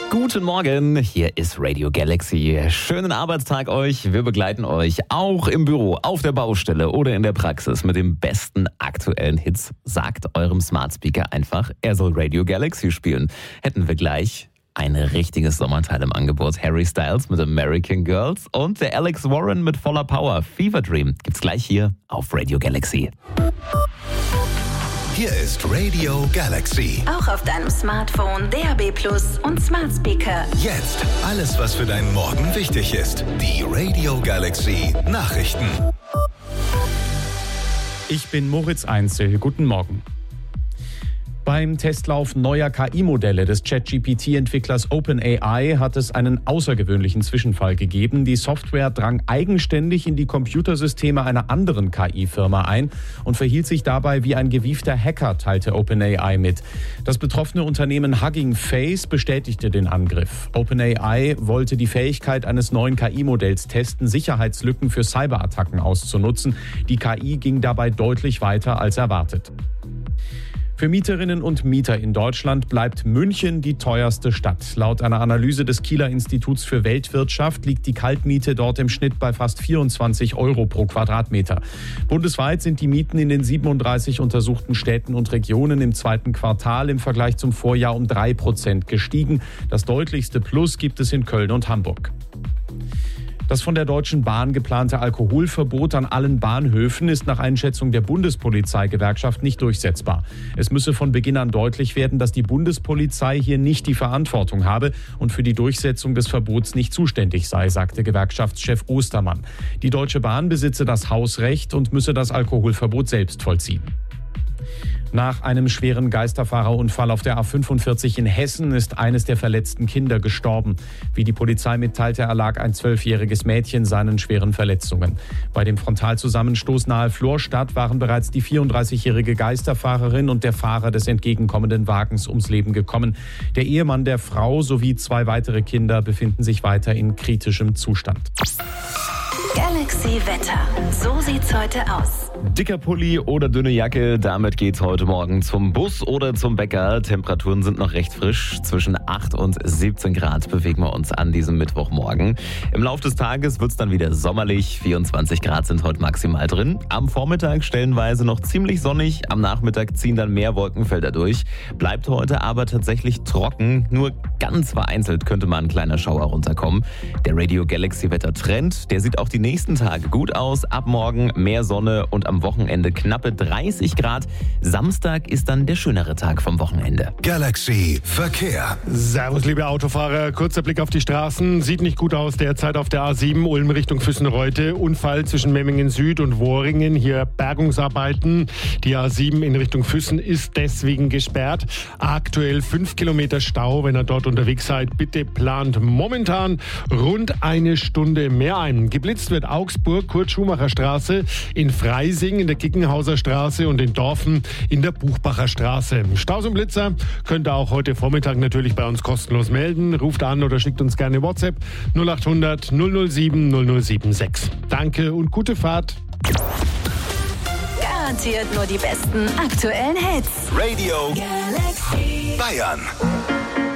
Guten Morgen, hier ist Radio Galaxy. Schönen Arbeitstag euch. Wir begleiten euch auch im Büro, auf der Baustelle oder in der Praxis mit den besten aktuellen Hits. Sagt eurem Smart Speaker einfach, er soll Radio Galaxy spielen. Hätten wir gleich ein richtiges Sommerteil im Angebot. Harry Styles mit American Girls und der Alex Warren mit Voller Power. Fever Dream gibt's gleich hier auf Radio Galaxy. Hier ist Radio Galaxy. Auch auf deinem Smartphone, DAB+ und Smart Speaker. Jetzt alles, was für deinen Morgen wichtig ist. Die Radio Galaxy Nachrichten. Ich bin Moritz Einzel. Guten Morgen. Beim Testlauf neuer KI-Modelle des ChatGPT-Entwicklers OpenAI hat es einen außergewöhnlichen Zwischenfall gegeben. Die Software drang eigenständig in die Computersysteme einer anderen KI-Firma ein und verhielt sich dabei wie ein gewiefter Hacker, teilte OpenAI mit. Das betroffene Unternehmen Hugging Face bestätigte den Angriff. OpenAI wollte die Fähigkeit eines neuen KI-Modells testen, Sicherheitslücken für Cyberattacken auszunutzen. Die KI ging dabei deutlich weiter als erwartet. Für Mieterinnen und Mieter in Deutschland bleibt München die teuerste Stadt. Laut einer Analyse des Kieler Instituts für Weltwirtschaft liegt die Kaltmiete dort im Schnitt bei fast 24 € pro Quadratmeter. Bundesweit sind die Mieten in den 37 untersuchten Städten und Regionen im zweiten Quartal im Vergleich zum Vorjahr um 3% gestiegen. Das deutlichste Plus gibt es in Köln und Hamburg. Das von der Deutschen Bahn geplante Alkoholverbot an allen Bahnhöfen ist nach Einschätzung der Bundespolizeigewerkschaft nicht durchsetzbar. Es müsse von Beginn an deutlich werden, dass die Bundespolizei hier nicht die Verantwortung habe und für die Durchsetzung des Verbots nicht zuständig sei, sagte Gewerkschaftschef Ostermann. Die Deutsche Bahn besitze das Hausrecht und müsse das Alkoholverbot selbst vollziehen. Nach einem schweren Geisterfahrerunfall auf der A45 in Hessen ist eines der verletzten Kinder gestorben. Wie die Polizei mitteilte, erlag ein 12-jähriges Mädchen seinen schweren Verletzungen. Bei dem Frontalzusammenstoß nahe Florstadt waren bereits die 34-jährige Geisterfahrerin und der Fahrer des entgegenkommenden Wagens ums Leben gekommen. Der Ehemann der Frau sowie 2 weitere Kinder befinden sich weiter in kritischem Zustand. Galaxy Wetter. So sieht's heute aus. Dicker Pulli oder dünne Jacke, damit geht's heute Morgen zum Bus oder zum Bäcker. Temperaturen sind noch recht frisch. Zwischen 8 und 17 Grad bewegen wir uns an diesem Mittwochmorgen. Im Laufe des Tages wird's dann wieder sommerlich. 24 Grad sind heute maximal drin. Am Vormittag stellenweise noch ziemlich sonnig. Am Nachmittag ziehen dann mehr Wolkenfelder durch. Bleibt heute aber tatsächlich trocken. Nur ganz vereinzelt könnte mal ein kleiner Schauer runterkommen. Der Radio Galaxy Wettertrend, der sieht auch die nächsten Tage gut aus. Ab morgen mehr Sonne und am Wochenende knappe 30 Grad. Samstag ist dann der schönere Tag vom Wochenende. Galaxy Verkehr. Servus, liebe Autofahrer. Kurzer Blick auf die Straßen. Sieht nicht gut aus derzeit auf der A7 Ulm Richtung Füssen-Reute. Unfall zwischen Memmingen Süd und Worringen. Hier Bergungsarbeiten. Die A7 in Richtung Füssen ist deswegen gesperrt. Aktuell 5 Kilometer Stau. Wenn ihr dort unterwegs seid, bitte plant momentan rund eine Stunde mehr ein. Geblitzt wird Augsburg, Kurt-Schumacher-Straße, in Freising in der Kickenhauser Straße und in Dorfen in der Buchbacher Straße. Staus und Blitzer könnt ihr auch heute Vormittag natürlich bei uns kostenlos melden. Ruft an oder schickt uns gerne WhatsApp 0800 007 007 Danke und gute Fahrt. Garantiert nur die besten aktuellen Hits. Radio Galaxy. Bayern.